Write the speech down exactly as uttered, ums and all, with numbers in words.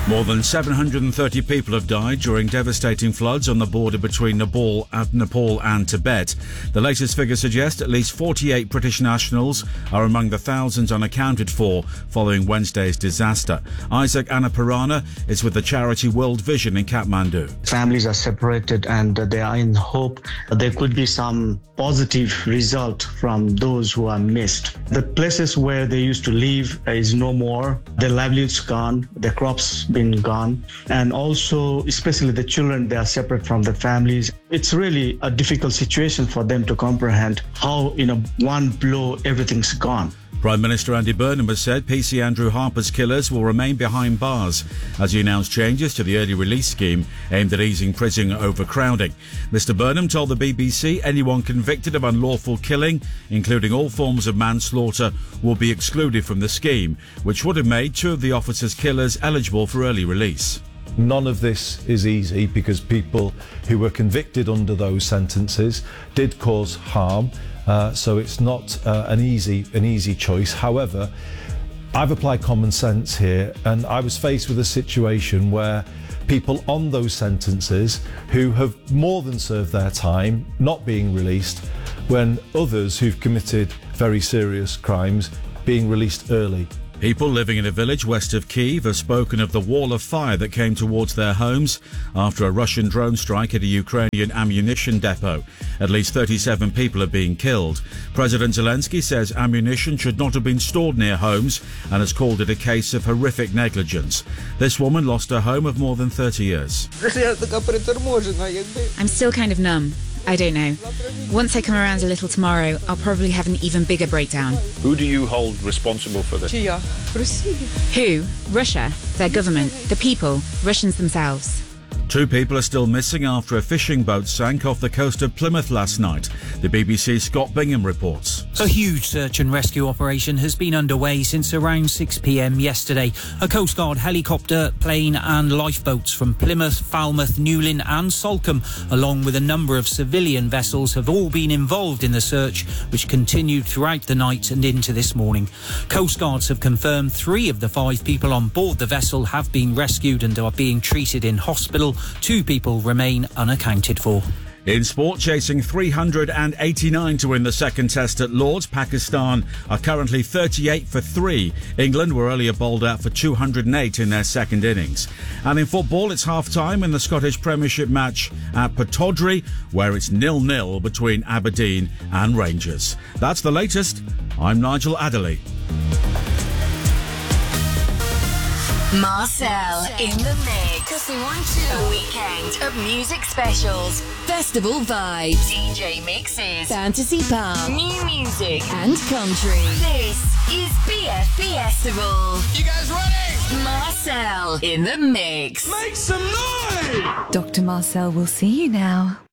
More than seven hundred thirty people have died during devastating floods on the border between Nepal and, Nepal and Tibet. The latest figures suggest at least forty-eight British nationals are among the thousands unaccounted for following Wednesday's disaster. Isaac Annapurana is with the charity World Vision in Kathmandu. Families are separated and they are in hope there could be some positive result from those who are missed. The places where they used to live is no more. Their livelihoods gone, their crops been gone, and also especially the children, they are separate from their families. It's really a difficult situation for them to comprehend how in a one blow everything's gone. Prime Minister Andy Burnham has said P C Andrew Harper's killers will remain behind bars as he announced changes to the early release scheme aimed at easing prison overcrowding. Mister Burnham told the B B C anyone convicted of unlawful killing, including all forms of manslaughter, will be excluded from the scheme, which would have made two of the officers' killers eligible for early release. None of this is easy because people who were convicted under those sentences did cause harm. Uh, so it's not uh, an easy an easy choice. However, I've applied common sense here, and I was faced with a situation where people on those sentences who have more than served their time not being released, when others who've committed very serious crimes being released early. People living in a village west of Kyiv have spoken of the wall of fire that came towards their homes after a Russian drone strike at a Ukrainian ammunition depot. At least thirty-seven people have been killed. President Zelensky says ammunition should not have been stored near homes and has called it a case of horrific negligence. This woman lost her home of more than thirty years. I'm still kind of numb. I don't know. Once I come around a little tomorrow, I'll probably have an even bigger breakdown. Who do you hold responsible for this? Who? Russia. Their government. The people. Russians themselves. Two people are still missing after a fishing boat sank off the coast of Plymouth last night. The B B C's Scott Bingham reports. A huge search and rescue operation has been underway since around six p m yesterday. A Coast Guard helicopter, plane and lifeboats from Plymouth, Falmouth, Newlyn and Salcombe, along with a number of civilian vessels, have all been involved in the search, which continued throughout the night and into this morning. Coast Guards have confirmed three of the five people on board the vessel have been rescued and are being treated in hospital. Two people remain unaccounted for. In sport, chasing three hundred eighty-nine to win the second test at Lord's, Pakistan are currently thirty-eight for three. England were earlier bowled out for two hundred eight in their second innings. And in football, it's half-time in the Scottish Premiership match at Pittodrie, where it's nil nil between Aberdeen and Rangers. That's the latest. I'm Nigel Adderley. Marcel in the mix. Cause we want to. A weekend of music specials, festival vibes, D J mixes, fantasy pop, new music, and country. This is B F B Festival. You guys ready? Marcel in the mix. Make some noise! Doctor Marcel will see you now.